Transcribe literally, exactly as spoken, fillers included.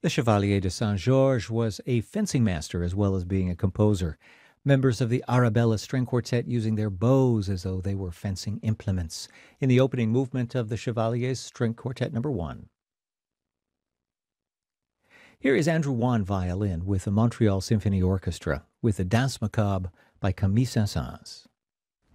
The Chevalier de Saint-Georges was a fencing master as well as being a composer. Members of the Arabella String Quartet using their bows as though they were fencing implements in the opening movement of the Chevalier's String Quartet number one. Here is Andrew Wan violin with the Montreal Symphony Orchestra with the Danse Macabre by Camille Saint-Saëns.